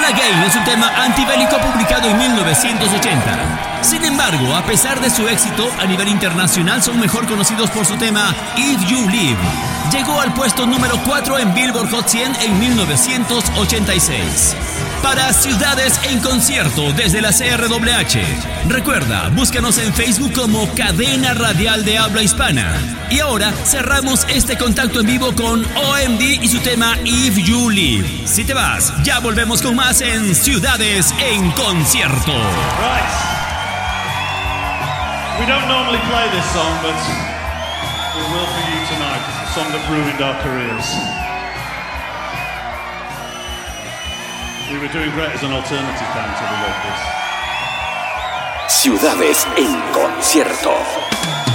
Enola Gay es un tema antibélico publicado en 1980. Sin embargo, a pesar de su éxito, a nivel internacional son mejor conocidos por su tema If You Live. Llegó al puesto número 4 en Billboard Hot 100 en 1986. Para Ciudades en Concierto desde la CRWH. Recuerda, búscanos en Facebook como Cadena Radial de Habla Hispana. Y ahora cerramos este contacto en vivo con OMD y su tema If You Live. Si te vas, ya volvemos con más en Ciudades en Concierto. Right. We don't normally play this song, but we will for you tonight. It's a song that ruined our careers. We were doing great as an alternative band till we wrote this. Ciudades en Concierto.